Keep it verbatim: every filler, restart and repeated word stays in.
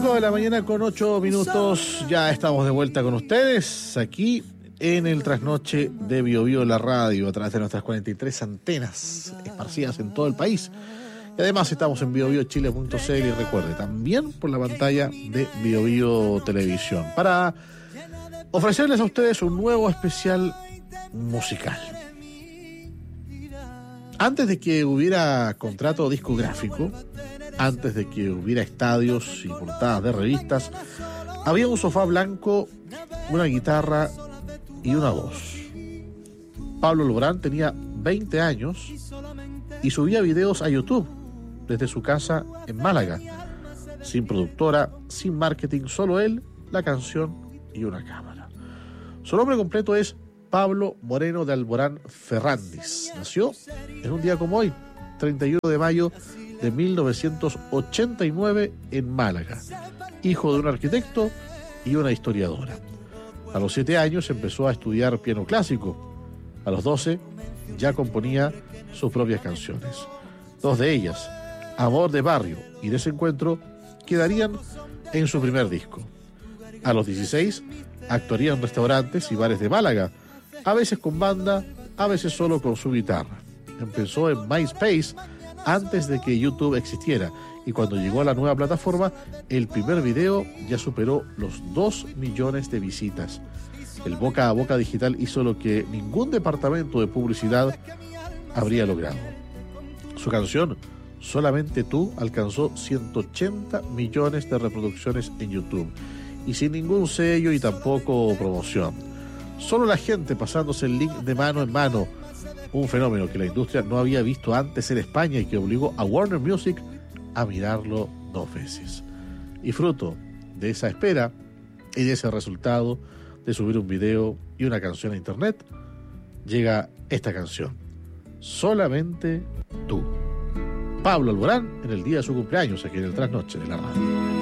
cinco de la mañana con ocho minutos, ya estamos de vuelta con ustedes aquí en el trasnoche de Bio Bio la radio a través de nuestras cuarenta y tres antenas esparcidas en todo el país. Y además estamos en bio bio chile punto c l y recuerde, también por la pantalla de Bio Bio Televisión, para ofrecerles a ustedes un nuevo especial musical. Antes de que hubiera contrato discográfico, antes de que hubiera estadios y portadas de revistas, había un sofá blanco, una guitarra y una voz. Pablo Alborán tenía veinte años y subía videos a YouTube desde su casa en Málaga, sin productora, sin marketing, solo él, la canción y una cámara. Su nombre completo es Pablo Moreno de Alborán Ferrandis. Nació en un día como hoy, treinta y uno de mayo de mil novecientos ochenta y nueve en Málaga, hijo de un arquitecto y una historiadora. A los siete años empezó a estudiar piano clásico. A los doce ya componía sus propias canciones. Dos de ellas, Amor de Barrio y Desencuentro, quedarían en su primer disco. A los dieciséis actuaría en restaurantes y bares de Málaga, a veces con banda, a veces solo con su guitarra. Empezó en MySpace antes de que YouTube existiera, y cuando llegó a la nueva plataforma, el primer video ya superó los dos millones de visitas. El boca a boca digital hizo lo que ningún departamento de publicidad habría logrado. Su canción, Solamente Tú, alcanzó ciento ochenta millones de reproducciones en YouTube, y sin ningún sello y tampoco promoción. Solo la gente pasándose el link de mano en mano, un fenómeno que la industria no había visto antes en España y que obligó a Warner Music a mirarlo dos veces. Y fruto de esa espera y de ese resultado de subir un video y una canción a internet, llega esta canción, Solamente Tú. Pablo Alborán en el día de su cumpleaños aquí en el Trasnoche de la Radio.